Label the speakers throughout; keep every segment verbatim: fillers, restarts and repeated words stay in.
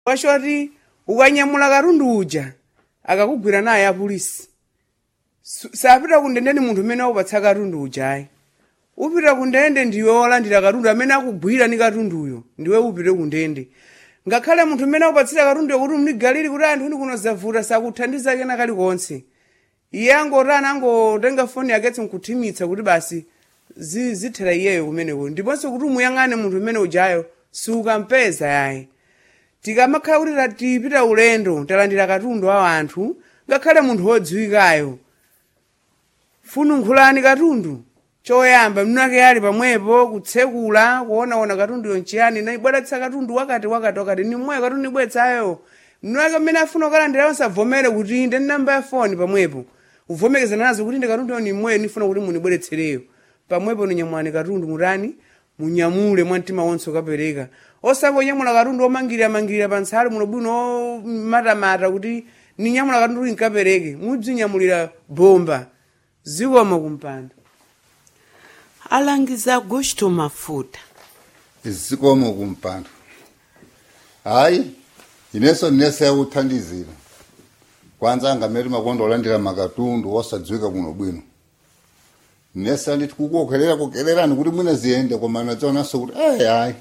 Speaker 1: washoti ukanyamula katundu uja akakugwira naye apolisi sapita kundende ni munthu amene akupatsa katundu ujayi upita kundende ndiwe wolandira katundu amene akugwira ni katunduyo ndiwe upite kundende ngakhale munthu amene akupatsira katunduyo kuti mnigaliri kuti anthu ni kuno zavuta sakuthandiza kena kalikonse iye angotana angotenga foni yaketse nkuthimitsa kuti basi zithera iyeyo kumeneko ndiponso kuti umuyang'ane munthu amene ujayo sukampeza yayi tikamakhala kuti tipita ulendo talandira katundu wa anthu ngakhale munthu wodziwikayo fununkhulani katundu choyamba mnake yali pamwepo kutsekula kuonaona katundu yonchiyani na ibweretsa katundu wakati wakati wakati ni mmoyo katundu ibweretsayo mnake amene afuna kukalandira yonse avomere kuti ndi namba ya foni pamwepo uvomekezana nazo kuti ndi katundu ni mmoyo nifuna kuti munibweretsereyo pamwepo ninyamulani katundu mutani munyamule mwantima wonse ukapereka osangonyamula katundu omangirira mangirira pansalo muno bwino matamata kuti ninyamula katundu inkapereke mudzinyamulira bomba zikomo kumpanda.
Speaker 2: Alangiza Augusto Mafuta.
Speaker 3: Zikomo kumpanda. Hayi ineso nese yakuthandizira kwanza ngameri makondo olandira makatundu osadziwika kuno bwino nese nditi kukokhelera kokelerani kuti mwina ziende koma nachonaso kuti eh hayi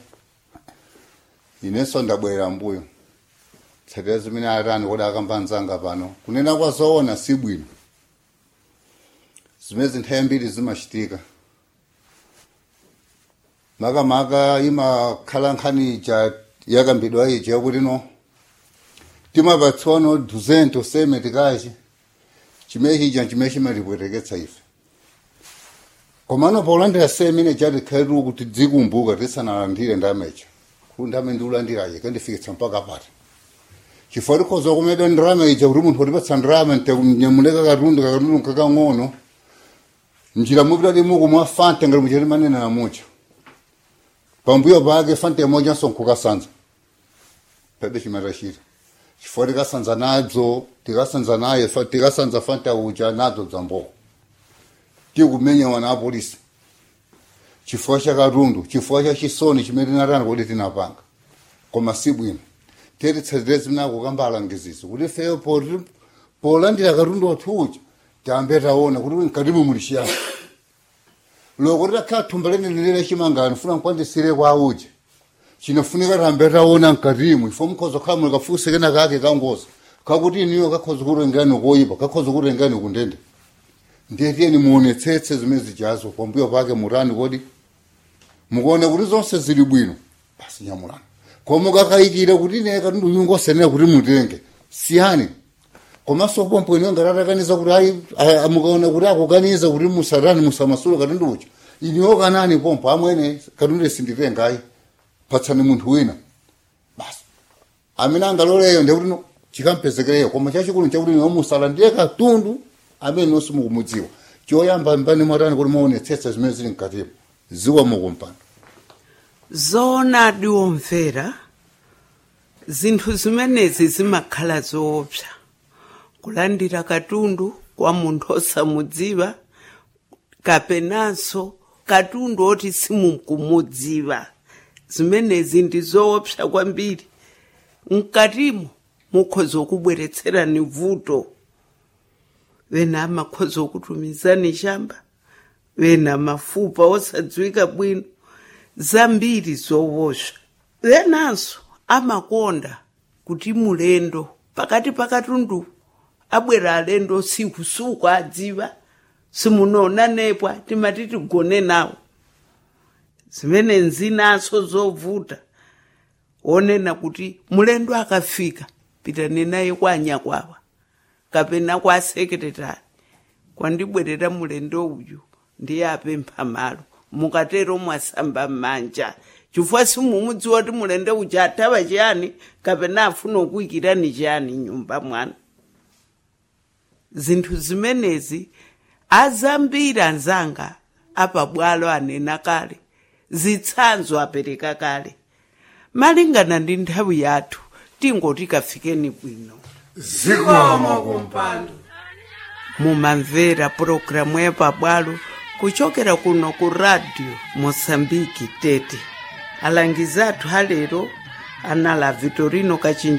Speaker 3: ineso ndabwera mbuyo tsatezi mina atani koda akambanzanga pano kunena kwazoona sibwino zimezi nthembiri zimashitika maka maka ima khalankhani cha yakambidwa ije kuti no tima batsono duzento seme tikaje chimehi jan chimehi maribwereketsa ife komano polandira semine chati khairu kuti dzikumbuka tisanalandire ndamecha kundame ndiulandiraje kandifikitsa mpaka pati chifori kozo kumeda ndrame ija kuti munthu otipatsa ndrame nte nyamuleka katundu katundu kakang'ono njira mupitati muku mwa fante ngati muchati manena na mucha pambuyo pake fante moja sonkukasanza pebe chimatashira chifori kasanza nadzo tikasanza naye tikasanza fante uja nadzo dzamboko tikumenya wana apolisi chifukwa cha katundu chifukwa cha chisoni chimene natani kuti tinapanga koma sibwino teri tsazirezi mnako kambalangiziso kuti feyo poti polandira katundu wathu uja tambe taona kuti nkatimu mulishiyana loko takhala thumba lenelele chimangano funa nkwandisire kwa uja chinafunika tambe taona nkatimu ifo mkhozo khala muli kafusi kena kake kangoza kakuti niyo kakhoza kurengani koyipa kakhoza kurengani kundende ndiyetiyeni muonetsetse zimene zijazo pambuyo pake murani kodi mukuona kuti zonse zili bwino basi nyamulani koma kakayikira kuti ne katundu yungosenera kuti mutenge siyani komanso pompo ino ngaratakaniza kuti ayi mukaona kuti akukaniza kuti musarani musamasula katundu uja iniwo kanani pompo amwene katundu sinditenga ayi patsani munthu wina basi amene angaloleyo ndekuti no chikampezekereyo koma chachikulu chakuti niwo musalandire katundu amene nosi mukumudziwa choyamba mbani mwatani kuti muonetsetsa zimene zili mkatipo ziwa mukumpanda
Speaker 2: zona diwomvera zinthu zimenezi zimakhala zoopsa kulandira katundu kwa munthu osamudziwa kapenanso katundu oti simukumudziwa zimenezi ndi zoopsa kwambiri mkatimo mukhoza kubweretserani vuto wena amakhoza kutumizani shamba wena mafupa osadziwika bwino zambiri zowosha wenanso amakonda kuti mulendo pakati pakatundu abwera alendo sikusuku adziwa simunona nepwa timati tigone nawo zimene nzinaso zovuta onena kuti mulendo akafika pitani naye kwa anyakwawa kapena kwa sekretari kwandibwerera mulendo uyu ndiye apempha malo mukatero mwasamba manja chifukwa simumudziwa kuti mulendo uja athawa chiyani kapena afuna kuyikirani chiyani nyumba mwana zinthu zimenezi azambira anzanga apabwalo anena kale zitsanzo apereka kale malingana ndi nthawi yathu tingoti kafikeni bwino
Speaker 1: zikomo kumpando
Speaker 2: mumamvera programu ya pabwalo kuchokera kuno ku radio Mosambiki Tete. Alangizi athu halero anala Vitorino Kachinja